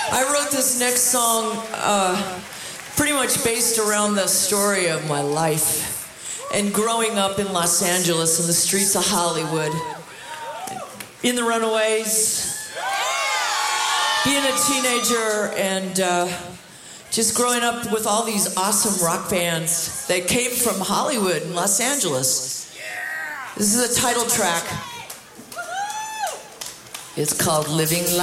I wrote this next song pretty much based around the story of my life and growing up in Los Angeles in the streets of Hollywood, in the Runaways, being a teenager and just growing up with all these awesome rock bands that came from Hollywood and Los Angeles. This is a title track. It's called Living Life.